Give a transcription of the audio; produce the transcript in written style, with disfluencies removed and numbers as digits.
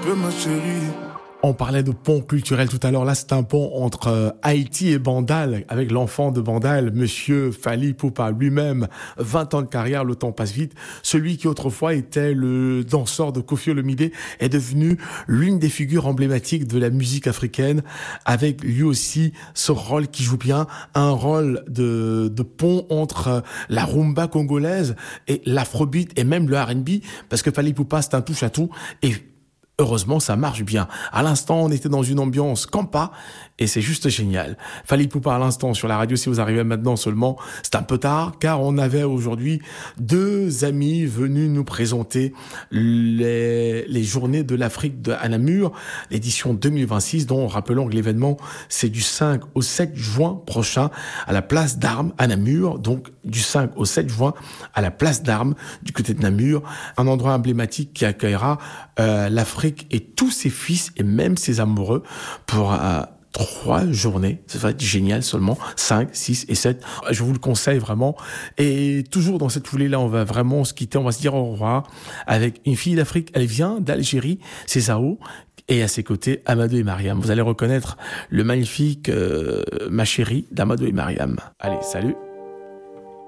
peu, ma chérie. On parlait de pont culturel tout à l'heure. Là, c'est un pont entre Haïti et Bandal, avec l'enfant de Bandal, Monsieur Fally Ipupa lui-même. 20 ans de carrière, le temps passe vite. Celui qui autrefois était le danseur de Koffi Olomide est devenu l'une des figures emblématiques de la musique africaine, avec lui aussi ce rôle qui joue bien, un rôle de pont entre la rumba congolaise et l'afrobeat et même le R&B, parce que Fally Ipupa, c'est un touche-à-tout. Et heureusement, ça marche bien. À l'instant, on était dans une ambiance campa et c'est juste génial. Fally Ipupa à l'instant sur la radio, si vous arrivez maintenant seulement, c'est un peu tard car on avait aujourd'hui deux amis venus nous présenter les journées de l'Afrique à Namur, l'édition 2026 dont rappelons que l'événement c'est du 5 au 7 juin prochain à la place d'Armes à Namur, donc du 5 au 7 juin à la place d'Armes du côté de Namur, un endroit emblématique qui accueillera l'Afrique et tous ses fils et même ses amoureux pour 3 journées. Ça va être génial seulement. 5, 6 et 7. Je vous le conseille vraiment. Et toujours dans cette foulée-là, on va vraiment se quitter. On va se dire au revoir avec une fille d'Afrique. Elle vient d'Algérie. C'est Sao. Et à ses côtés, Amadou et Mariam. Vous allez reconnaître le magnifique Ma chérie d'Amadou et Mariam. Allez, salut.